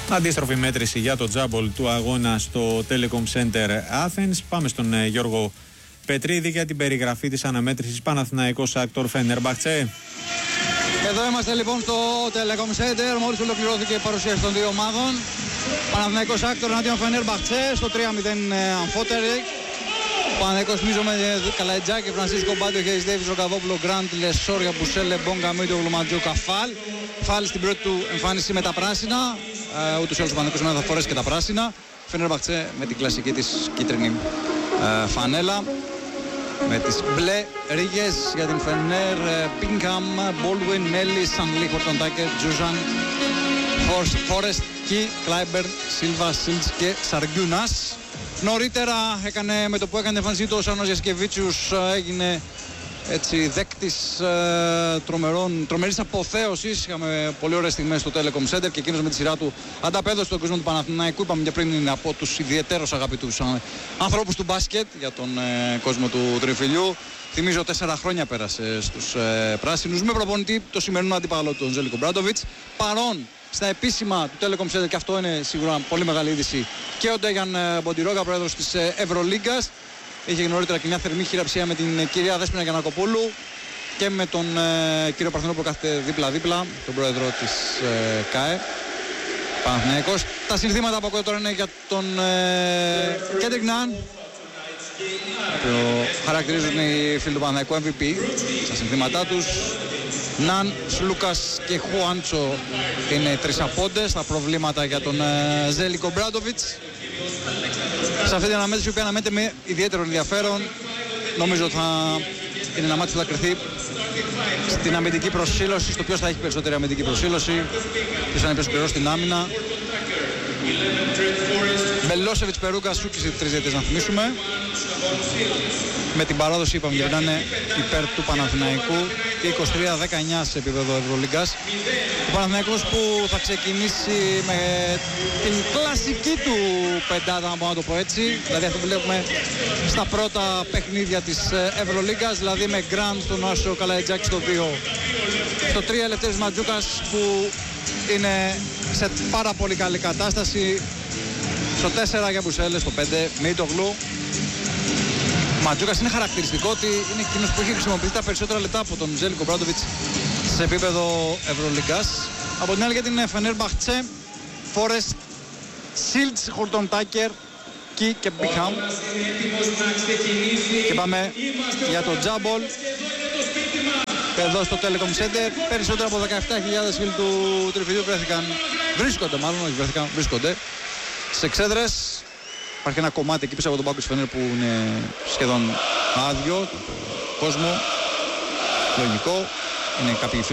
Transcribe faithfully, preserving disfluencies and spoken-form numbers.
Αντίστροφη μέτρηση για το τζάμπολ του αγώνα στο Telecom Center Athens. Πάμε στον ε, Γιώργο Πετρίδη για την περιγραφή της αναμέτρησης Παναθηναϊκός Shakhtar Fenerbahce. Εδώ είμαστε λοιπόν στο Telecom Center, μόλις ολοκληρώθηκε η παρουσίαση των δύο ομάδων. Παναθηναϊκός Shakhtar εναντίον Fenerbahce στο τρία μηδέν αμφότερη. Παναθηναϊκός μίζο με Καλαϊτζάκη, Φρανσίσκο Μπάντιο, Χέις Ντέιβις, Ροκαδόπουλο, Γκραντ, Λεσόρια, Μπουσέλε, Μπόγκα, Μίτο, Γλουματζού, Καφάλ. Φάλ στην πρώτη του εμφάνιση με τα πράσινα. Ε, ούτως ή άλλως ο Παναθηναϊκός θα φορέσει και τα πράσινα. Fenerbahce με την κλασική της κίτρινη ε, φανέλα. Με τις μπλε ρίγες για την Φενέρ, Πίνκαμ, Μπόλουιν, Νέλη, Σανλί, Χορτοντάκερ, Τζούζαν, Φόρεστ, Κι, Κλάιμπερν, Σίλβα, Σίλτς και Σαργιούνας. Νωρίτερα έκανε, με το που έκανε εμφανισή του ο Σάνος Γιασκεβίτσιους, έγινε έτσι δέκτης ε, τρομερών, τρομερής αποθέωσης. Είχαμε πολύ ωραίες στιγμές στο Telecom Center και εκείνος με τη σειρά του ανταπέδωσε στον κόσμο του Παναθηναϊκού. Είπαμε και πριν, είναι από τους ιδιαιτέρως αγαπητούς ανθρώπους του μπάσκετ για τον ε, κόσμο του Τριφυλιού. Θυμίζω τέσσερα χρόνια πέρασε στους ε, πράσινους με προπονητή το σημερινό αντίπαλο του Ζέλικο Μπράντοβιτς. Παρόν στα επίσημα του Telecom Center, και αυτό είναι σίγουρα πολύ μεγάλη είδηση, και ο Ντέγιαν Μποντιρόγκα, πρόεδρος της ε, Ευρωλίγκας. Είχε νωρίτερα και μια θερμή χειραψία με την κυρία Δέσποινα Γιαννακοπούλου και με τον ε, κύριο Παρθενόπουλο που κάθεται δίπλα-δίπλα, τον πρόεδρο της ε, ΚΑΕ. Παναθηναϊκός. Τα συνθήματα από ακούω τώρα είναι για τον Κέντρικ Ναν, που χαρακτηρίζουν οι φίλοι του Παναθηναϊκού εμ βι πι στα συνθήματά τους. Ναν, Σλούκας και Χουάντσο είναι τρεις απόντες. Τα προβλήματα για τον ε, Ζέλικο Μπράντοβιτς. Σε αυτή την αναμέτρηση, η οποία αναμένεται με ιδιαίτερο ενδιαφέρον, νομίζω ότι θα είναι ένα μάτι που θα κρυθεί στην αμυντική προσήλωση, στο ποιος θα έχει περισσότερη αμυντική προσήλωση, ποιος θα είναι πιο σκληρός στην άμυνα. Μπελόσεβιτς, Περούκα, Σούκης, οι τρεις διαιτητές να θυμίσουμε. Με την παράδοση, είπαμε, γυρνάνε υπέρ του Παναθηναϊκού και είκοσι τρία δεκαεννιά σε επίπεδο Ευρωλίγκας. Ο Παναθηναϊκός που θα ξεκινήσει με την κλασική του πεντάδα, να μπορώ να το πω έτσι. Δηλαδή αυτό που βλέπουμε στα πρώτα παιχνίδια της Ευρωλίγκας, δηλαδή με Γκραντ στον Άσο, Καλαϊτζάκη στο δύο. Στο τρία Ελευθέρης Ματζούκας που είναι σε πάρα πολύ καλή κατάσταση. Στο τέσσερα για Μπουσέλε, στο πέντε Μίτογλου. Ματζούκας είναι χαρακτηριστικό ότι είναι εκείνος που έχει χρησιμοποιήσει τα περισσότερα λεπτά από τον Ζέλικο Μπράντοβιτς σε επίπεδο Ευρωλίγκας. Από την άλλη για την Fenerbahce, Φόρεστ, Σίλτς, Χορτοντάκερ, Κι και Μπίχαμ. Και πάμε για το τζάμπολ εδώ στο Telecom Center. Περισσότερο από δεκαεπτά χιλιάδες φίλοι του Τριφυλιού βρέθηκαν, βρίσκονται μάλλον, όχι βρέθηκαν, βρίσκονται σε εξέδρες. Υπάρχει ένα κομμάτι εκεί πίσω από τον πάγκο της Φενέρ που είναι σχεδόν άδειο, κόσμο, λογικό. Είναι κάποιοι